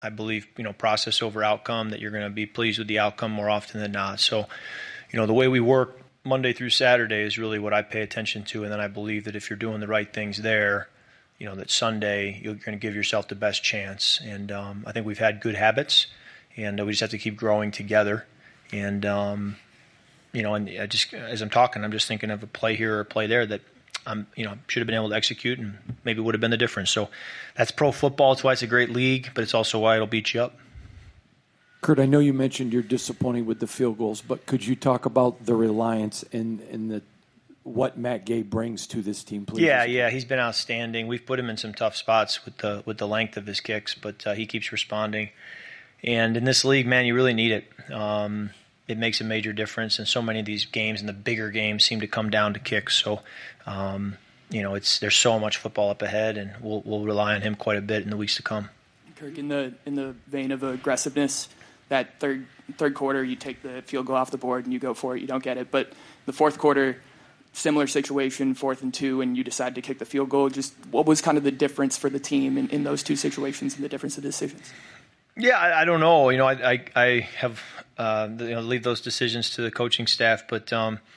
I believe, process over outcome, that you're going to be pleased with the outcome more often than not. So, the way we work Monday through Saturday is really what I pay attention to. And then I believe that if you're doing the right things there, that Sunday you're going to give yourself the best chance. And I think we've had good habits, and we just have to keep growing together. And, and I just, as I'm talking, I'm just thinking of a play here or a play there that should have been able to execute and maybe would have been the difference. So that's pro football. It's why it's a great league, but it's also why it'll beat you up. Kurt, I know you mentioned you're disappointed with the field goals, but could you talk about the reliance and what Matt Gay brings to this team, please? Yeah, he's been outstanding. We've put him in some tough spots with the length of his kicks, but he keeps responding. And in this league, man, you really need it. It makes a major difference, and so many of these games and the bigger games seem to come down to kicks. So, there's so much football up ahead, and we'll rely on him quite a bit in the weeks to come. Kirk, in the vein of aggressiveness, that third quarter, you take the field goal off the board and you go for it. You don't get it, but the fourth quarter, similar situation, 4th and 2, and you decide to kick the field goal. Just what was kind of the difference for the team in those two situations and the difference of decisions? Yeah, I don't know. I have leave those decisions to the coaching staff, but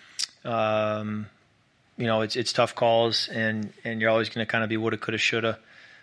it's tough calls, and you're always going to kind of be woulda, coulda, shoulda.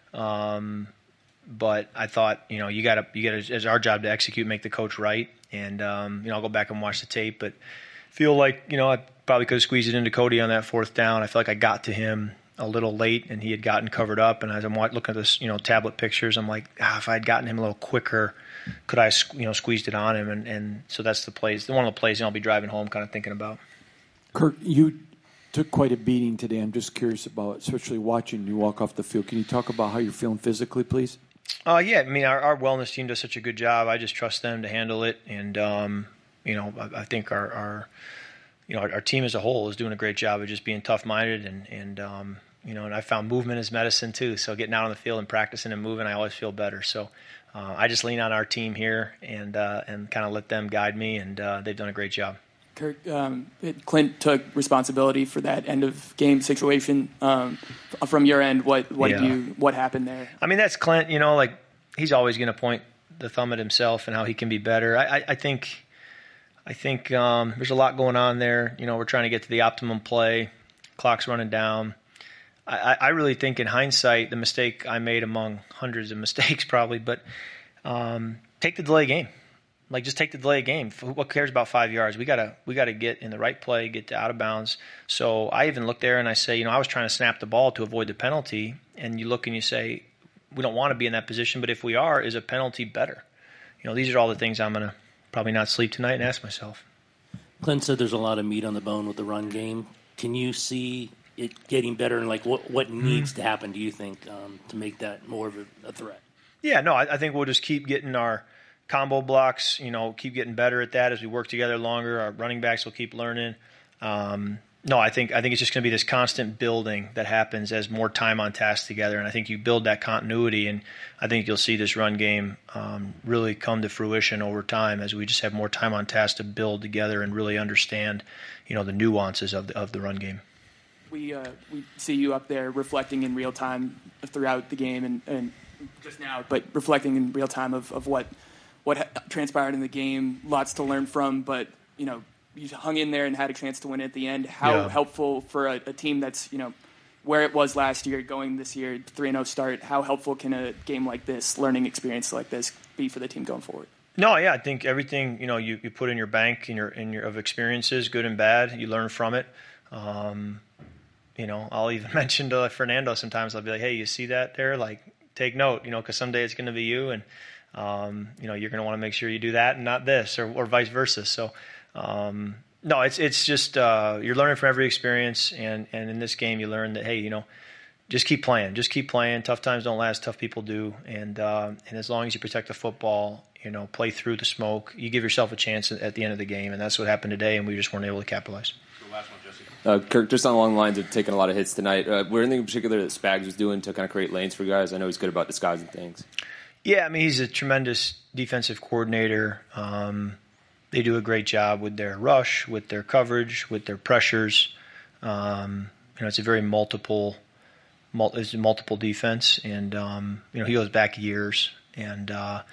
But I thought, you got to. It's our job to execute, make the coach right, and I'll go back and watch the tape, but feel like I probably could have squeezed it into Cody on that 4th down. I feel like I got to him a little late, and he had gotten covered up. And as I'm looking at this, tablet pictures, I'm like, if I had gotten him a little quicker, could I, squeezed it on him? And so that's one of the plays I'll be driving home, kind of thinking about. Kirk, you took quite a beating today. I'm just curious about, especially watching you walk off the field. Can you talk about how you're feeling physically, please? Yeah. I mean, our wellness team does such a good job. I just trust them to handle it, and I think our team as a whole is doing a great job of just being tough-minded, and I found movement is medicine too. So getting out on the field and practicing and moving, I always feel better. So I just lean on our team here and kind of let them guide me, and they've done a great job. Kirk, Clint took responsibility for that end of game situation. From your end, what happened there? I mean, that's Clint. He's always going to point the thumb at himself and how he can be better. I think there's a lot going on there. We're trying to get to the optimum play. Clock's running down. I really think in hindsight, the mistake I made among hundreds of mistakes probably, but take the delay game. Just take the delay game. What cares about 5 yards? We gotta get in the right play, get to out of bounds. So I even look there and I say, I was trying to snap the ball to avoid the penalty. And you look and you say, we don't want to be in that position, but if we are, is a penalty better? These are all the things I'm gonna probably not sleep tonight and ask myself. Clint said there's a lot of meat on the bone with the run game. Can you see it getting better, and what needs to happen, do you think, to make that more of a threat? Yeah, no, I think we'll just keep getting our combo blocks, keep getting better at that as we work together longer. Our running backs will keep learning. No, I think it's just going to be this constant building that happens as more time on task together, and I think you build that continuity, and I think you'll see this run game really come to fruition over time as we just have more time on task to build together and really understand, the nuances of the run game. We see you up there reflecting in real time throughout the game and just now, but reflecting in real time of what transpired in the game. Lots to learn from, but you hung in there and had a chance to win at the end. How helpful for a team that's where it was last year, going this year 3-0 start? How helpful can a game like this, learning experience like this, be for the team going forward? No, yeah, I think everything you put in your bank in your of experiences, good and bad, you learn from it. I'll even mention to Fernando sometimes. I'll be like, "Hey, you see that there? Take note, because someday it's going to be you, and you're going to want to make sure you do that and not this, or vice versa." So, no, it's just you're learning from every experience, and in this game, you learn that just keep playing, Tough times don't last, tough people do, and as long as you protect the football, play through the smoke, you give yourself a chance at the end of the game, and that's what happened today, and we just weren't able to capitalize. Kirk, just along the lines of taking a lot of hits tonight, were there anything in particular that Spags was doing to kind of create lanes for you guys? I know he's good about disguising things. Yeah, I mean, he's a tremendous defensive coordinator. They do a great job with their rush, with their coverage, with their pressures. It's a very multiple defense, and he goes back years, and